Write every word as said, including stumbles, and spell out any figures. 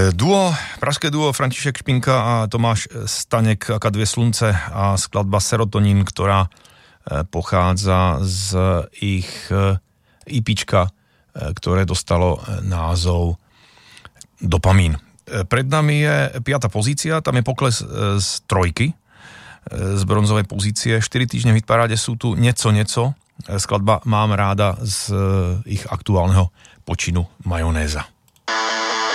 Duo, pražské duo František Špinka a Tomáš Staněk, aka Dvě slunce a skladba Serotonín, ktorá pochádza z ich EPčka, ktoré dostalo názov Dopamín. Pred nami je piata pozícia, tam je pokles z trojky, z bronzovej pozície. štyri týždne v hitparáde sú tu Nieco, nieco, skladba Mám ráda z ich aktuálneho počinu Majonéza.